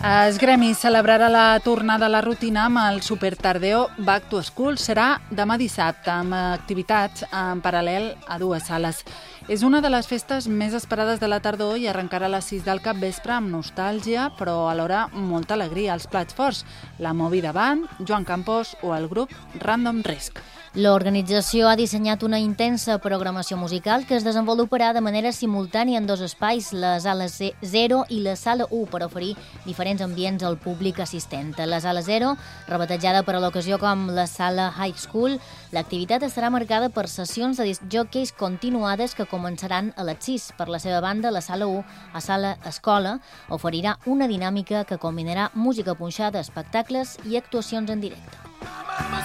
El gremi celebrarà la tornada a la rutina amb el Super Tardeo Back to School. Serà demà dissabte, amb activitats en paral·lel a dues sales. És una de les festes més esperades de la tardor i arrencarà a les 6 del capvespre amb nostàlgia, però alhora molta alegria. Els plats forts, la Movida Band, Joan Campos o el grup Random Risk. L'organització ha dissenyat una intensa programació musical que es desenvoluparà de manera simultània en dos espais, la sala 0 i la sala 1, per oferir diferents ambients al públic assistent. A la sala 0, rebatejada per a l'ocasió com la sala High School, l'activitat estarà marcada per sessions de discjòqueis continuades que començaran a les 6. Per la seva banda, la sala 1, a sala Escola, oferirà una dinàmica que combinarà música punxada, espectacles i actuacions en directe.